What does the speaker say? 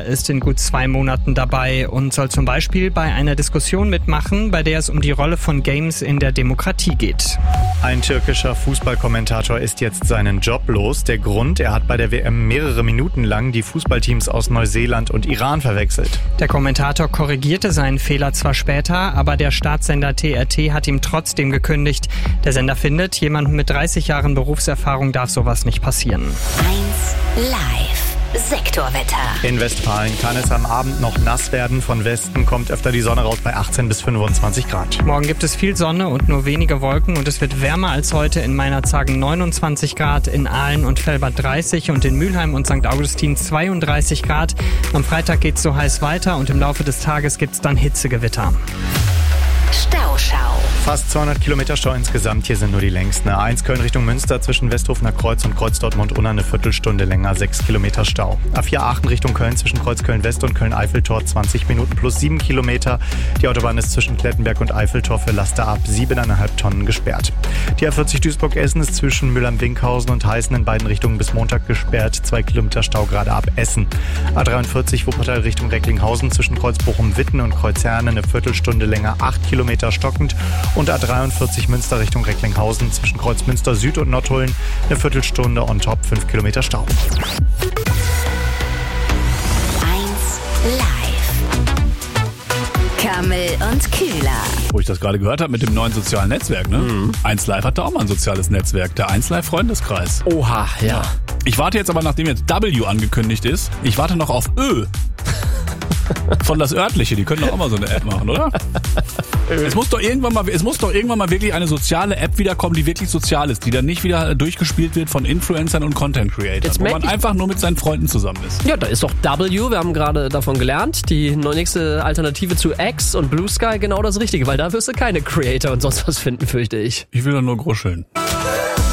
ist in gut 2 Monaten dabei und soll zum Beispiel bei einer Diskussion mitmachen, bei der es um die Rolle von Games in der Demokratie geht. Ein türkischer Fußballkommentator ist jetzt seinen Job los. Der Grund, er hat bei der WM mehrere Minuten lang die Fußballteams aus Neuseeland und Iran verwechselt. Der Kommentator korrigierte seinen Fehler zwar später, aber der Staatssender TRT hat ihm trotzdem gekündigt. Der Sender findet, jemandem mit 30 Jahren Berufserfahrung darf sowas nicht passieren. 1 Live Sektorwetter. In Westfalen kann es am Abend noch nass werden. Von Westen kommt öfter die Sonne raus bei 18 bis 25 Grad. Morgen gibt es viel Sonne und nur wenige Wolken und es wird wärmer als heute. In Meinerzhagen 29 Grad, in Aalen und Velbert 30 und in Mülheim und St. Augustin 32 Grad. Am Freitag geht's so heiß weiter und im Laufe des Tages gibt's dann Hitzegewitter. Stauschau. Fast 200 Kilometer Stau insgesamt, hier sind nur die längsten. A1 Köln Richtung Münster zwischen Westhofener Kreuz und Kreuz Dortmund-Unna eine Viertelstunde länger, 6 Kilometer Stau. A4 Aachen Richtung Köln zwischen Kreuz Köln-West und Köln-Eiffeltor 20 Minuten plus 7 Kilometer. Die Autobahn ist zwischen Klettenberg und Eiffeltor für Laster ab 7,5 Tonnen gesperrt. Die A40 Duisburg-Essen ist zwischen Müllheim-Winkhausen und Heißen in beiden Richtungen bis Montag gesperrt, 2 Kilometer Stau gerade ab Essen. A43 Wuppertal Richtung Recklinghausen zwischen Kreuz Bochum-Witten und Kreuz Herne eine Viertelstunde länger, 8 Kilometer stockend. Und A43 Münster Richtung Recklinghausen zwischen Kreuz Münster Süd und Nottuln eine Viertelstunde on top, 5 Kilometer Stau. 1 Live. Kammel und Kühler. Wo ich das gerade gehört habe mit dem neuen sozialen Netzwerk, ne? 1 Live hat da auch mal ein soziales Netzwerk, der 1 Live Freundeskreis. Oha, ja. Ich warte jetzt aber, nachdem jetzt W angekündigt ist, ich warte noch auf Ö. Von das Örtliche, die können doch auch mal so eine App machen, oder? Es muss doch irgendwann mal wirklich eine soziale App wiederkommen, die wirklich sozial ist, die dann nicht wieder durchgespielt wird von Influencern und Content Creators, wo man einfach nur mit seinen Freunden zusammen ist. Ja, da ist doch W, wir haben gerade davon gelernt, die nächste Alternative zu X und Blue Sky genau das Richtige, weil da wirst du keine Creator und sonst was finden, fürchte ich. Ich will doch nur gruscheln.